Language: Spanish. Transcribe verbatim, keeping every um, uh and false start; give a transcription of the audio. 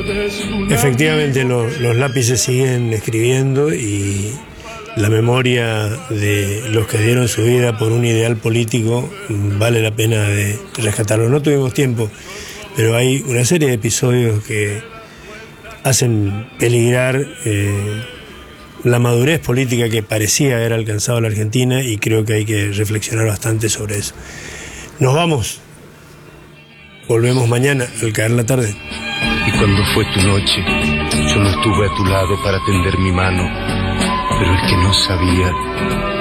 Efectivamente, lo, los lápices siguen escribiendo y la memoria de los que dieron su vida por un ideal político vale la pena de rescatarlo. No tuvimos tiempo, pero hay una serie de episodios que hacen peligrar eh, la madurez política que parecía haber alcanzado la Argentina, y creo que hay que reflexionar bastante sobre eso. Nos vamos. Volvemos mañana al caer la tarde. Y cuando fue tu noche, yo no estuve a tu lado para tender mi mano, pero es que no sabía